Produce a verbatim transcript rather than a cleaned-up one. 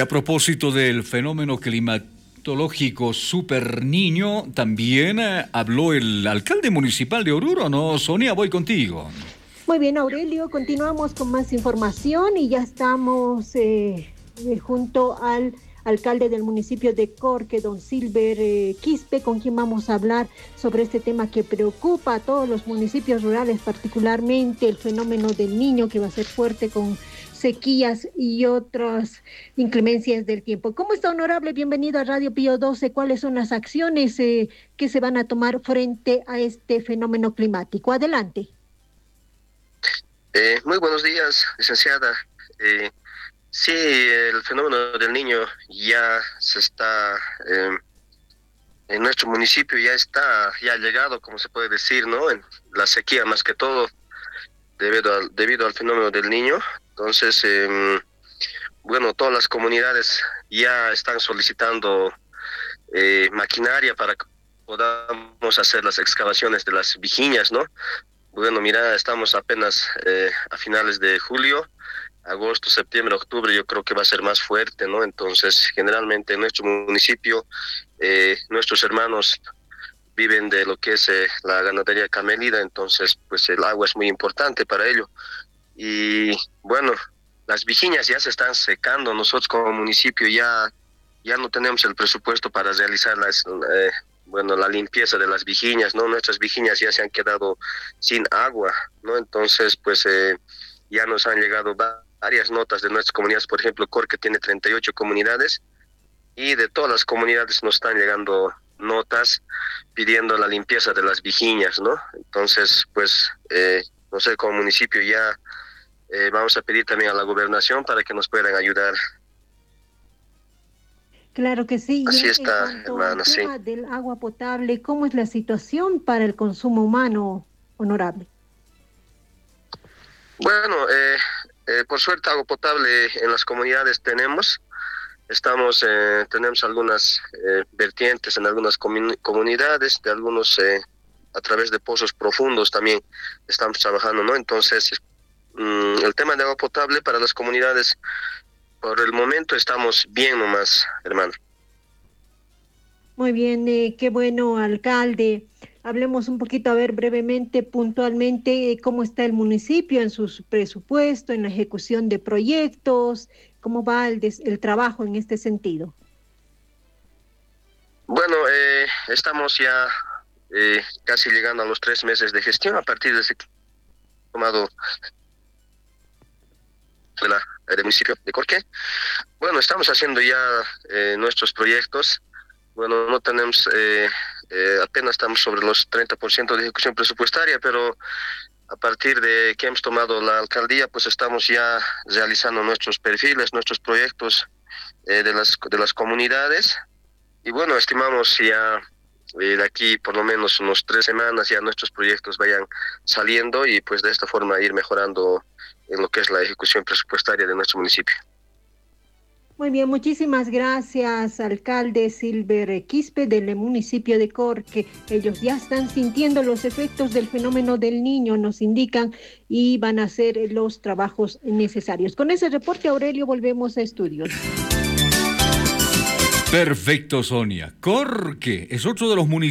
a propósito del fenómeno climatológico Super Niño, también eh, habló el alcalde municipal de Oruro, ¿no? Sonia, voy contigo. Muy bien, Aurelio, continuamos con más información y ya estamos eh, eh, junto al alcalde del municipio de Corque, don Silver eh, Quispe, con quien vamos a hablar sobre este tema que preocupa a todos los municipios rurales, particularmente el fenómeno del Niño, que va a ser fuerte con sequías y otras inclemencias del tiempo. ¿Cómo está, honorable? Bienvenido a Radio Pío doce. ¿Cuáles son las acciones eh, que se van a tomar frente a este fenómeno climático? Adelante. Eh, muy buenos días, licenciada. Eh, sí, el fenómeno del Niño ya se está, eh, en nuestro municipio ya está, ya ha llegado, como se puede decir, ¿no? En la sequía más que todo, debido al, debido al fenómeno del Niño. Entonces, eh, bueno, todas las comunidades ya están solicitando eh, maquinaria para que podamos hacer las excavaciones de las vigiñas, ¿no? Bueno, mira, estamos apenas eh, a finales de julio, agosto, septiembre, octubre, yo creo que va a ser más fuerte, ¿no? Entonces, generalmente en nuestro municipio, eh, nuestros hermanos viven de lo que es eh, la ganadería camelida, entonces, pues el agua es muy importante para ello. Y bueno, las vigiñas ya se están secando, nosotros como municipio ya, ya no tenemos el presupuesto para realizar las... Eh, bueno, la limpieza de las vigiñas, ¿no? Nuestras vigiñas ya se han quedado sin agua, ¿no? Entonces, pues eh, ya nos han llegado varias notas de nuestras comunidades. Por ejemplo, Corque tiene treinta y ocho comunidades y de todas las comunidades nos están llegando notas pidiendo la limpieza de las vigiñas, ¿no? Entonces, pues, eh, no sé, como municipio ya eh, vamos a pedir también a la gobernación para que nos puedan ayudar. Claro que sí. Así y está, en cuanto hermana, al tema sí. del agua potable, ¿cómo es la situación para el consumo humano, honorable? Bueno, eh, eh, por suerte agua potable en las comunidades tenemos. Estamos, eh, tenemos algunas eh, vertientes en algunas comun- comunidades, de algunos eh, a través de pozos profundos también estamos trabajando, ¿no? Entonces, mm, el tema de agua potable para las comunidades, por el momento estamos bien nomás, hermano. Muy bien, eh, qué bueno, alcalde. Hablemos un poquito, a ver, brevemente, puntualmente, eh, cómo está el municipio en su presupuesto, en la ejecución de proyectos, cómo va el, des- el trabajo en este sentido. Bueno, eh, estamos ya eh, casi llegando a los tres meses de gestión a partir de ese tomado de la, del municipio de Corque. Bueno, estamos haciendo ya eh, nuestros proyectos. Bueno, no tenemos, eh, eh, apenas estamos sobre los treinta por ciento de ejecución presupuestaria, pero a partir de que hemos tomado la alcaldía, pues estamos ya realizando nuestros perfiles, nuestros proyectos eh, de las de las comunidades. Y bueno, estimamos ya eh, de aquí por lo menos unos tres semanas ya nuestros proyectos vayan saliendo y pues de esta forma ir mejorando en lo que es la ejecución presupuestaria de nuestro municipio. Muy bien, muchísimas gracias, alcalde Silver Quispe del municipio de Corque. Ellos ya están sintiendo los efectos del fenómeno del Niño, nos indican, y van a hacer los trabajos necesarios. Con ese reporte, Aurelio, volvemos a estudios. Perfecto, Sonia. Corque es otro de los municipios